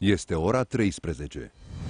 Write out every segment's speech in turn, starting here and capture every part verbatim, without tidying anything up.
Este ora treisprezece.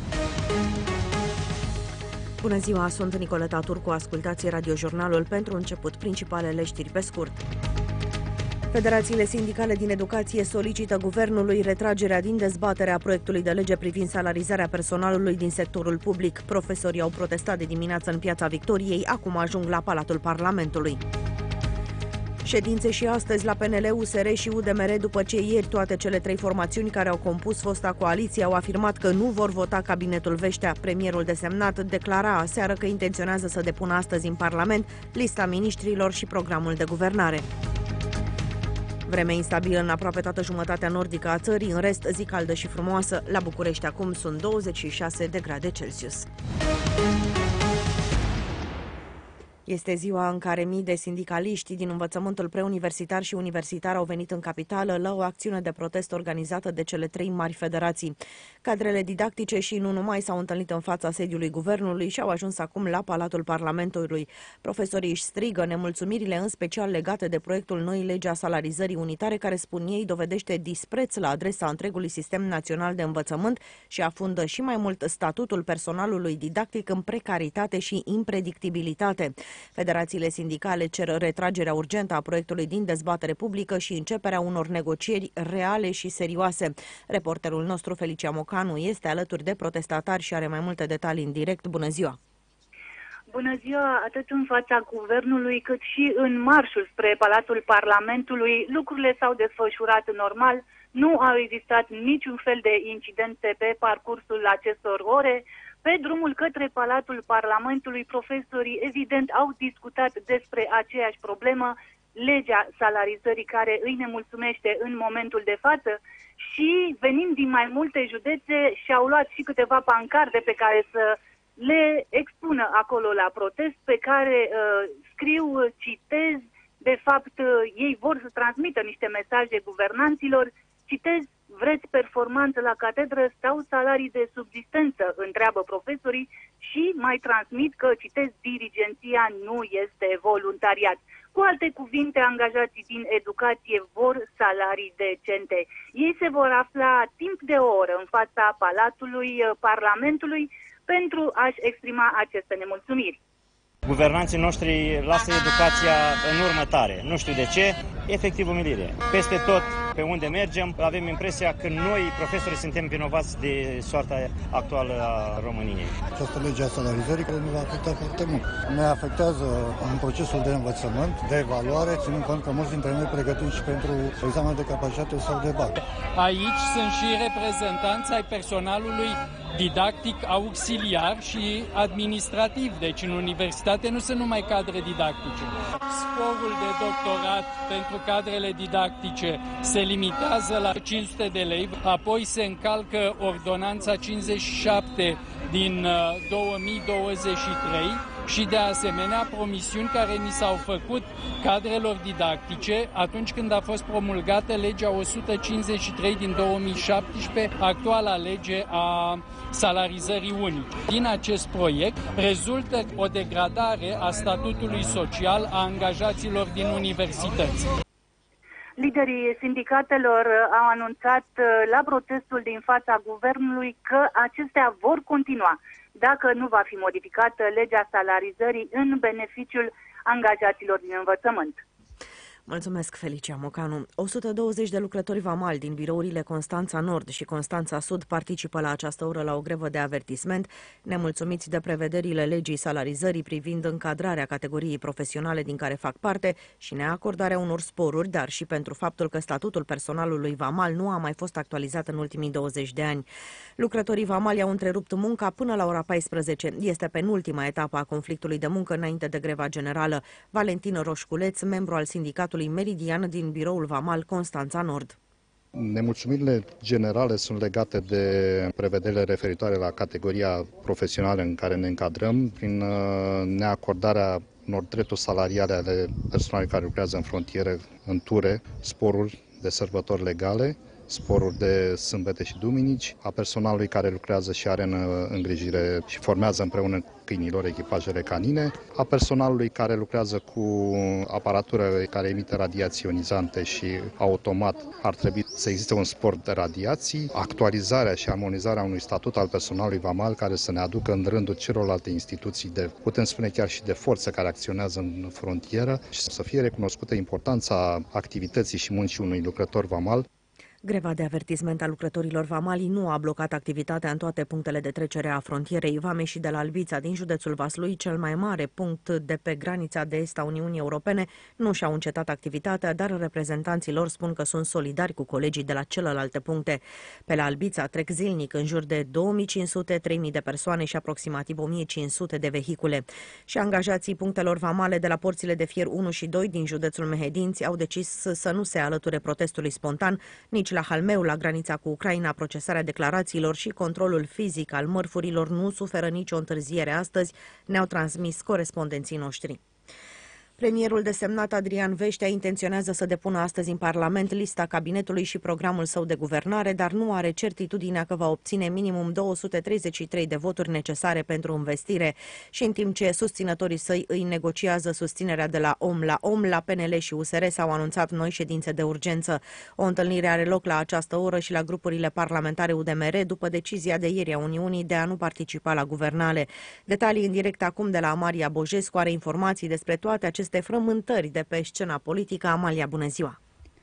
Bună ziua, sunt Nicoleta Turcu, ascultați radiojurnalul. Pentru început, principalele știri pe scurt. Federațiile sindicale din educație solicită guvernului retragerea din dezbaterea proiectului de lege privind salarizarea personalului din sectorul public. Profesorii au protestat de dimineață în Piața Victoriei, acum ajung la Palatul Parlamentului. Ședințe și astăzi la P N L, U S R și U D M R, după ce ieri toate cele trei formațiuni care au compus fosta coaliție au afirmat că nu vor vota cabinetul Veștea. Premierul desemnat declara aseară că intenționează să depună astăzi în Parlament lista miniștrilor și programul de guvernare. Vreme instabilă în aproape toată jumătatea nordică a țării, în rest zi caldă și frumoasă. La București acum sunt douăzeci și șase de grade Celsius. Este ziua în care mii de sindicaliști din învățământul preuniversitar și universitar au venit în capitală la o acțiune de protest organizată de cele trei mari federații. Cadrele didactice și nu numai s-au întâlnit în fața sediului guvernului și au ajuns acum la Palatul Parlamentului. Profesorii își strigă nemulțumirile, în special legate de proiectul noii legi a salarizării unitare, care, spun ei, dovedește dispreț la adresa întregului sistem național de învățământ și afundă și mai mult statutul personalului didactic în precaritate și impredictibilitate. Federațiile sindicale cer retragerea urgentă a proiectului din dezbatere publică și începerea unor negocieri reale și serioase. Reporterul nostru, Felicia Mocanu, este alături de protestatari și are mai multe detalii în direct. Bună ziua! Bună ziua! Atât în fața guvernului cât și în marșul spre Palatul Parlamentului, lucrurile s-au desfășurat normal. Nu au existat niciun fel de incidente pe parcursul acestor ore. Pe drumul către Palatul Parlamentului, profesorii evident au discutat despre aceeași problemă, legea salarizării care îi nemulțumește în momentul de față, și venind din mai multe județe și-au luat și câteva pancarde pe care să le expună acolo la protest, pe care uh, scriu, citez, de fapt uh, ei vor să transmită niște mesaje guvernanților, citez: vreți performanță la catedră sau salarii de subzistență? Întreabă profesorii și mai transmit că, citez, dirigenția nu este voluntariat. Cu alte cuvinte, angajații din educație vor salarii decente. Ei se vor afla timp de o oră în fața Palatului Parlamentului pentru a-și exprima aceste nemulțumiri. Guvernanții noștri lasă educația în următare. Nu știu de ce, efectiv umilire. Peste tot pe unde mergem avem impresia că noi, profesorii, suntem vinovați de soarta actuală a României. Această lege a salarizării ne va afecta foarte mult. Ne afectează în procesul de învățământ, de evaluare, ținând cont că mulți dintre noi pregătim și pentru examen de capacitate sau de bac. Aici sunt și reprezentanți ai personalului didactic, auxiliar și administrativ. Deci în universitate nu sunt numai cadre didactice. Sporul de doctorat pentru cadrele didactice se limitează la cinci sute de lei, apoi se încalcă ordonanța cincizeci și șapte din două mii douăzeci și trei și de asemenea promisiuni care ni s-au făcut cadrelor didactice atunci când a fost promulgată legea o sută cincizeci și trei din două mii șaptesprezece, actuala lege a salarizării unice. Din acest proiect rezultă o degradare a statutului social a angajaților din universități. Liderii sindicatelor au anunțat la protestul din fața guvernului că acestea vor continua dacă nu va fi modificată legea salarizării în beneficiul angajaților din învățământ. Mulțumesc, Felicia Mocanu. o sută douăzeci de lucrători vamali din birourile Constanța Nord și Constanța Sud participă la această oră la o grevă de avertisment, nemulțumiți de prevederile legii salarizării privind încadrarea categoriei profesionale din care fac parte și neacordarea unor sporuri, dar și pentru faptul că statutul personalului vamal nu a mai fost actualizat în ultimii douăzeci de ani. Lucrătorii vamali au întrerupt munca până la ora paisprezece. Este penultima etapă a conflictului de muncă înainte de greva generală. Valentin Roșculeț, membru al sindicatului Meridian din biroul vamal Constanța Nord. Nemulțumirile generale sunt legate de prevederile referitoare la categoria profesională în care ne încadrăm, prin neacordarea unor drepturi salariale ale persoanelor care lucrează în frontiere, în ture, sporuri de sărbători legale, sporuri de sâmbete și duminici, a personalului care lucrează și are în îngrijire și formează împreună câinilor echipajele canine, a personalului care lucrează cu aparatură care emite radiații ionizante și automat ar trebui să existe un sport de radiații, actualizarea și armonizarea unui statut al personalului vamal care să ne aducă în rândul celorlalte instituții de, putem spune chiar și de forță care acționează în frontieră și să fie recunoscută importanța activității și muncii unui lucrător vamal. Greva de avertisment a lucrătorilor vamali nu a blocat activitatea în toate punctele de trecere a frontierei Vame și de la Albița din județul Vaslui, cel mai mare punct de pe granița de est a Uniunii Europene, nu și-au încetat activitatea, dar reprezentanții lor spun că sunt solidari cu colegii de la celelalte puncte. Pe la Albița trec zilnic în jur de două mii cinci sute - trei mii de persoane și aproximativ o mie cinci sute de vehicule. Și angajații punctelor vamale de la porțile de fier unu și doi din județul Mehedinți au decis să nu se alăture protestului spontan, nici la Halmeu, la granița cu Ucraina, procesarea declarațiilor și controlul fizic al mărfurilor nu suferă nicio întârziere astăzi, ne-au transmis corespondenții noștri. Premierul desemnat Adrian Veștea intenționează să depună astăzi în Parlament lista cabinetului și programul său de guvernare, dar nu are certitudinea că va obține minimum două sute treizeci și trei de voturi necesare pentru învestire. Și în timp ce susținătorii săi îi negociază susținerea de la om la om, la P N L și U S R s-au anunțat noi ședințe de urgență. O întâlnire are loc la această oră și la grupurile parlamentare U D M R după decizia de ieri a Uniunii de a nu participa la guvernare. Detalii în direct acum de la Amalia Bojescu, are informații despre toate aceste frământări de pe scena politică. Amalia, bună ziua!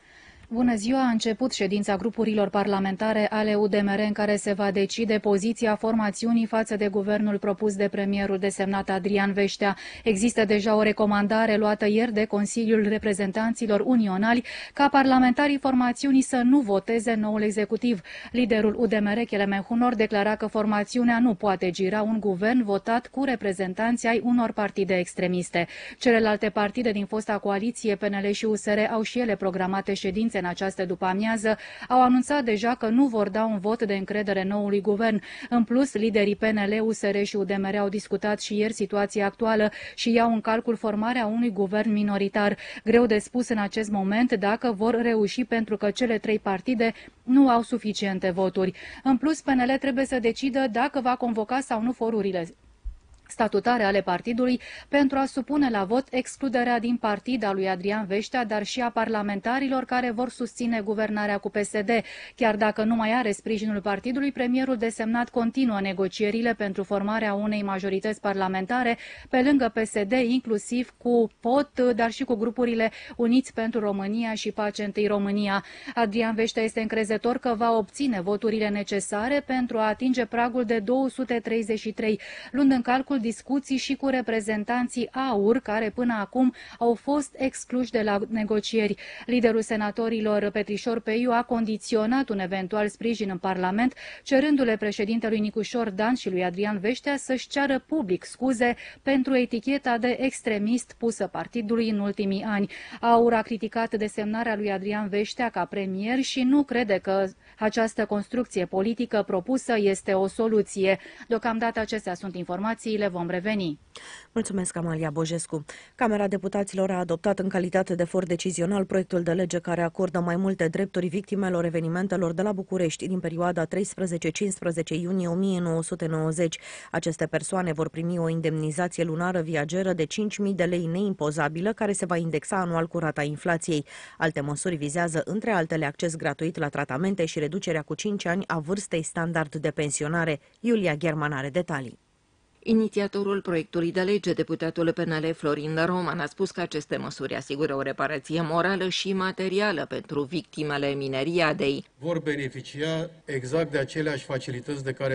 Bună ziua! A început ședința grupurilor parlamentare ale U D M R în care se va decide poziția formațiunii față de guvernul propus de premierul desemnat Adrian Veștea. Există deja o recomandare luată ieri de Consiliul Reprezentanților Unionali ca parlamentarii formațiunii să nu voteze noul executiv. Liderul U D M R, Kelemen Hunor, declara că formațiunea nu poate gira un guvern votat cu reprezentanții ai unor partide extremiste. Celelalte partide din fosta coaliție, P N L și U S R, au și ele programate ședințe în această după-amiază, au anunțat deja că nu vor da un vot de încredere noului guvern. În plus, liderii P N L, U S R și U D M R au discutat și ieri situația actuală și iau în calcul formarea unui guvern minoritar. Greu de spus în acest moment dacă vor reuși, pentru că cele trei partide nu au suficiente voturi. În plus, P N L trebuie să decidă dacă va convoca sau nu forurile statutare ale partidului pentru a supune la vot excluderea din partid a lui Adrian Veștea, dar și a parlamentarilor care vor susține guvernarea cu P S D. Chiar dacă nu mai are sprijinul partidului, premierul desemnat continuă negocierile pentru formarea unei majorități parlamentare pe lângă P S D, inclusiv cu P O T, dar și cu grupurile Uniți pentru România și Pace Întâi România. Adrian Veștea este încrezător că va obține voturile necesare pentru a atinge pragul de două sute treizeci și trei, luând în calcul discuții și cu reprezentanții A U R, care până acum au fost excluși de la negocieri. Liderul senatorilor, Petrișor Peiu, a condiționat un eventual sprijin în Parlament, cerându-le președintelui Nicușor Dan și lui Adrian Veștea să-și ceară public scuze pentru eticheta de extremist pusă partidului în ultimii ani. A U R a criticat desemnarea lui Adrian Veștea ca premier și nu crede că această construcție politică propusă este o soluție. Deocamdată acestea sunt informațiile. Vom reveni. Mulțumesc, Amalia Bojescu. Camera Deputaților a adoptat în calitate de for decizional proiectul de lege care acordă mai multe drepturi victimelor evenimentelor de la București din perioada treisprezece - cincisprezece iunie o mie nouă sute nouăzeci. Aceste persoane vor primi o indemnizație lunară viageră de cinci mii de lei neimpozabilă, care se va indexa anual cu rata inflației. Alte măsuri vizează, între altele, acces gratuit la tratamente și reducerea cu cinci ani a vârstei standard de pensionare. Iulia Gherman are detalii. Inițiatorul proiectului de lege, deputatul P N L Florin Roman, a spus că aceste măsuri asigură o reparație morală și materială pentru victimele mineriadei. Vor beneficia exact de aceleași facilități de care